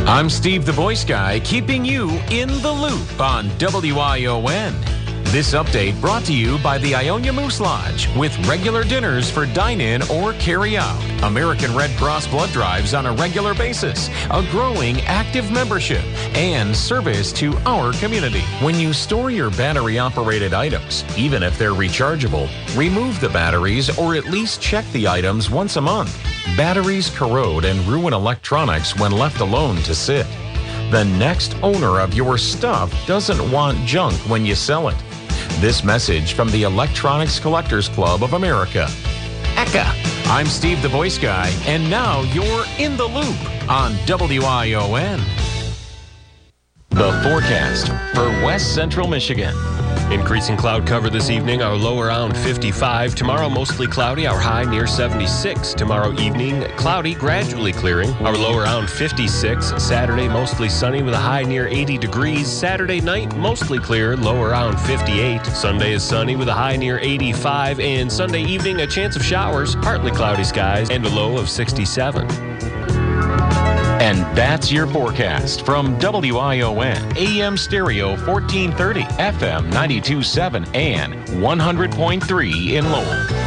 I'm Steve the Voice Guy, keeping you in the loop on WION. This update brought to you by the Ionia Moose Lodge with regular dinners for dine-in or carry-out. American Red Cross blood drives on a regular basis, a growing active membership, and service to our community. When you store your battery-operated items, even if they're rechargeable, remove the batteries or at least check the items once a month. Batteries corrode and ruin electronics when left alone to sit. The next owner of your stuff doesn't want junk when you sell it. This message from the Electronics Collectors Club of America. ECHA. I'm Steve the Voice Guy, and now you're in the loop on WION. The forecast for West Central Michigan. Increasing cloud cover this evening, our low around 55. Tomorrow, mostly cloudy, our high near 76. Tomorrow evening, cloudy, gradually clearing, our low around 56. Saturday, mostly sunny with a high near 80 degrees. Saturday night, mostly clear, low around 58. Sunday is sunny with a high near 85. And Sunday evening, a chance of showers, partly cloudy skies, and a low of 67. And that's your forecast from WION, AM stereo 1430, FM 92.7, and 100.3 in Lowell.